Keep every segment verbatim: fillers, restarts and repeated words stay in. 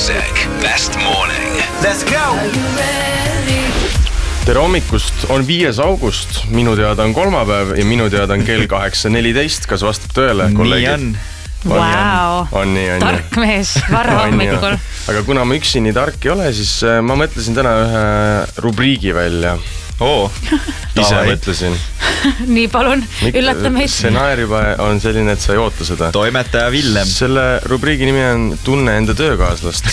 Sec, best morning. Let's go! Tere hommikust, on viies august, minu teada on kolmapäev ja minu teada on kell kaheksa neliteist. Kas vastab tõele, kolleegid? Nii on. Wow. On nii, on nii. Tark mees, varra hommikul. Aga kuna ma üksi nii tark ei ole, siis ma mõtlesin täna ühe rubriigi välja. Oo, ise mõtlesin. Nii palun, üllata meid. Stsenaarium on selline, et sa ei oota seda. Toimetaja Villem. Selle rubriigi nimi on Tunne enda töökaaslast.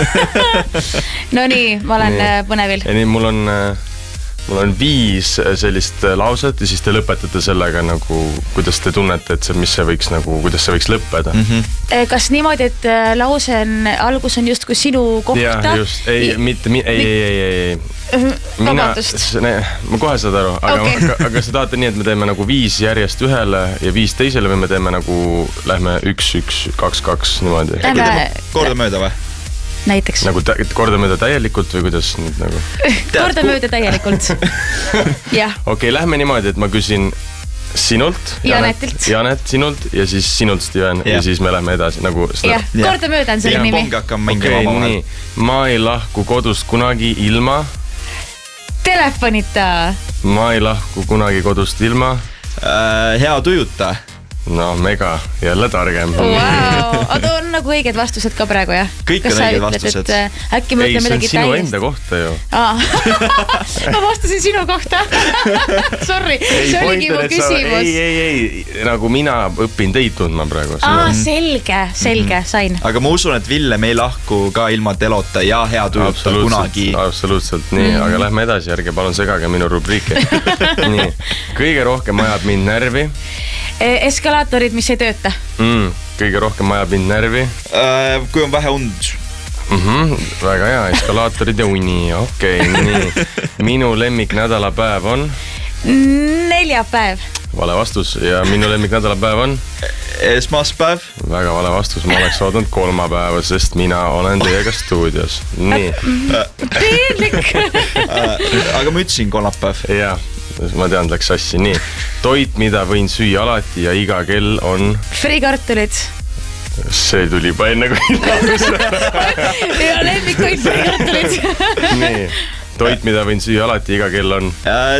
No nii, ma olen nii. Põnevil. Ja nii, mul on... Mul on viis sellist lauset ja siis te lõpetate sellega nagu, kuidas te tunnete, et see, mis see võiks nagu, kuidas see võiks lõppeda. Mm-hmm. Kas niimoodi, et lause on, algus on just kui sinu kohta? Jah, just. Ei, mitte, mi, ei, ei, ei, ei. Mina, ne, ma kohe saad aru, aga, okay. aga, aga sa tahate nii, et me teeme nagu viis järjest ühele ja viis teisele või me teeme nagu, lähme üks, üks, kaks, kaks, niimoodi. Lähme... Korda mööda või? Näiteks. Nagu tä- korda mööda täielikult või kuidas nüüd nagu? Korda mööda täielikult. Jah. Okei, okay, lähme niimoodi, et ma küsin sinult. Janetilt. Janet, sinult ja siis sinult, Steven. Ja, ja siis me lähme edasi. Nagu jah, korda mööda on selle nimi. Okei, okay, nii. Ma ei lahku kodust kunagi ilma. Telefonita. Ma ei lahku kunagi kodust ilma. Äh, hea tujuta. No mega, jälle targem. Wow. Aga on nagu õiged vastused ka praegu, jah? Kõik on õiged vastused. Äkki ma ütlen midagi täiesti. Ei, see on sinu enda kohta ju. Ma vastasin sinu kohta. Sorry, ei, see oligi mu küsimus. Ei, ei, ei, nagu mina õpin teid tundma praegu. Aa, selge, selge, sain. Aga ma usun, et Villem ei lahku ka ilma telota ja hea tujuta kunagi. Absoluutselt, nii, aga lähme edasi, ärge palun segage minu rubriiki. Nii, kõige rohkem ajab mind närvi. Eskalaatorid, mis ei tööta. Mm, kõige rohkem ajab mind närvi. Äh, kui on vähe und. Mm-hmm, väga hea, eskalaatorid ja uni. Okei, okay, nii. Minu lemmik nädalapäev on? Neljapäev. Vale vastus. Ja minu lemmik nädalapäev on? Esmaspäev. Väga vale vastus. Ma oleks oodanud kolmapäeva, sest mina olen teiega stuudios. Nii. Piinlik. Aga ma ütlesin kolmapäev. Jah. Ma tean, läks sassi. Nii, toit, mida võin süüa alati ja iga kell on... Frikartulid. See tuli juba enne kui laugus. Ja lemmikuid frikartulid. Nii, toit, mida võin süüa alati iga kell on...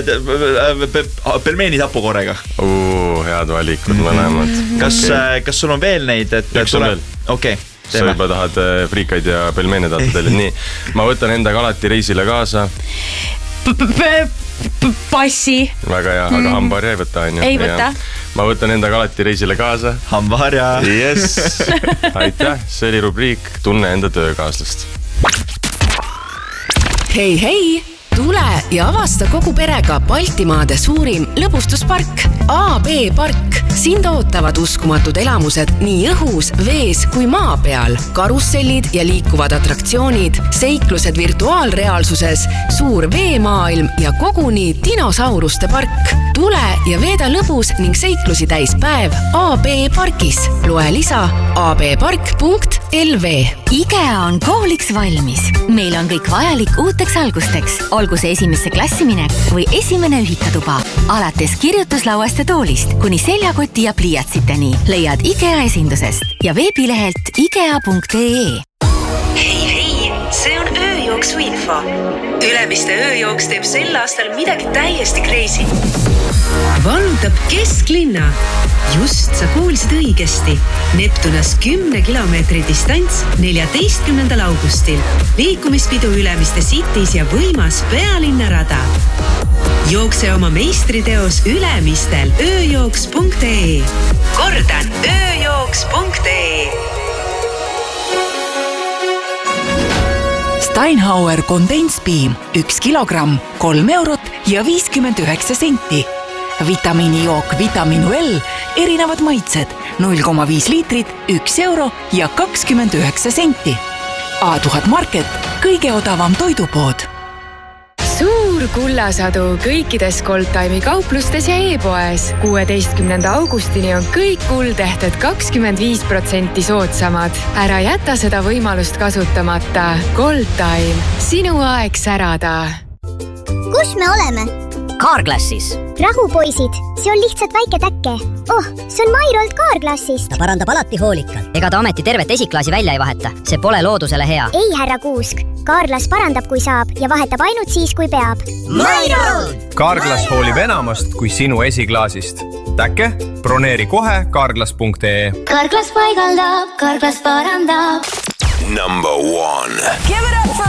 Pelmeenid hapukorega. Uu, head valikud mõlemad. Kas, kas sul on veel neid? Et üks on veel. Okei. Sa juba tahad friikaid ja pelmeene tahad teile. Nii, ma võtan endaga alati reisile kaasa. Passi. Väga hea, aga hambaharja ei võta, on ju? Ei võta. Ma võtan endaga alati reisile kaasa. Hambaharja. Yes. Aitäh, see oli rubriik Tunne enda töökaaslast. Hei, hei! Tule ja avasta kogu perega Baltimaade suurim lõbustuspark A B Park. Sind ootavad uskumatud elamused nii õhus, vees kui maa peal. Karussellid ja liikuvad atraktsioonid, seiklused virtuaalreaalsuses, suur veemaailm ja koguni dinosauruste park. Tule ja veeda lõbus ning seiklusi täis päev A B Parkis. Loe lisa a b park punkt l v. IKEA on kooliks valmis. Meil on kõik vajalik uuteks algusteks. Olgu see esimesse klassiminek või esimene ühikatuba. Alates kirjutuslauast ja toolist kuni seljakoti ja pliiatsiteni leiad IKEA esindusest ja veebilehelt ikea punkt ee. Hei, hei, see on ööjooksu info. Ülemiste ööjooks teeb sel aastal midagi täiesti crazy. Vallutab kesklinna. Just sa kuulsid õigesti. Neptunas kümne kilomeetri distants neljateistkümnendal augustil. Liikumispidu Ülemiste Cities ja võimas pealinnarada. Jookse oma meistriteos Ülemistel ööjooks punkt ee. Kordan, ööjooks punkt ee. Steinhauer kondenspiim, üks kilogramm, kolm eurot ja viiskümmend üheksa senti. Vitamiinijook Vitaminu L, erinevad maitsed, null koma viis liitrit, üks euro ja kakskümmend üheksa senti. A tuhat Market, kõige odavam toidupood. Suur kullasadu kõikides Goldtime'i kauplustes ja e-poes. kuueteistkümnenda augustini on kõik kuldehted kakskümmend viis protsenti soodsamad. Ära jäta seda võimalust kasutamata. Goldtime, sinu aeg särada. Kus me oleme? Carglassis. Rahu poisid, see on lihtsalt väike täkke. Oh, see on Mairolt Carglassist. Ta parandab alati hoolikalt. Ega ta ometi tervet esiklaasi välja ei vaheta. See pole loodusele hea. Ei, härra Kuusk. Carglass parandab, kui saab ja vahetab ainult siis, kui peab. Mairolt! Carglass hoolib enamast kui sinu esiklaasist. Täkke, broneeri kohe carglass punkt ee. Carglass paigaldab, Carglass parandab. Number one. Give it up for